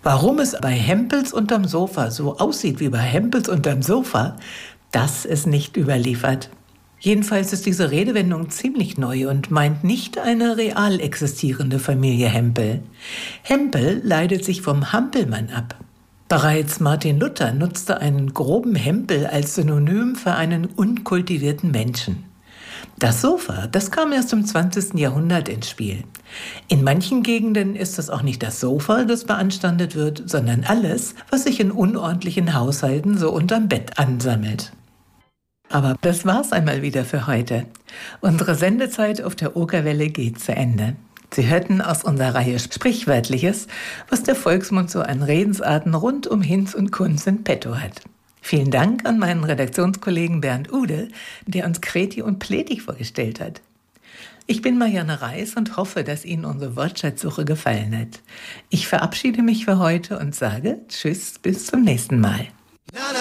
Warum es bei Hempels unterm Sofa so aussieht wie bei Hempels unterm Sofa, das ist nicht überliefert. Jedenfalls ist diese Redewendung ziemlich neu und meint nicht eine real existierende Familie Hempel. Hempel leitet sich vom Hampelmann ab. Bereits Martin Luther nutzte einen groben Hempel als Synonym für einen unkultivierten Menschen. Das Sofa, das kam erst im 20. Jahrhundert ins Spiel. In manchen Gegenden ist es auch nicht das Sofa, das beanstandet wird, sondern alles, was sich in unordentlichen Haushalten so unterm Bett ansammelt. Aber das war's einmal wieder für heute. Unsere Sendezeit auf der Okerwelle geht zu Ende. Sie hörten aus unserer Reihe Sprichwörtliches, was der Volksmund so an Redensarten rund um Hinz und Kunz in petto hat. Vielen Dank an meinen Redaktionskollegen Bernd Ude, der uns Kreti und Pleti vorgestellt hat. Ich bin Marianne Reis und hoffe, dass Ihnen unsere Wortschatzsuche gefallen hat. Ich verabschiede mich für heute und sage Tschüss, bis zum nächsten Mal.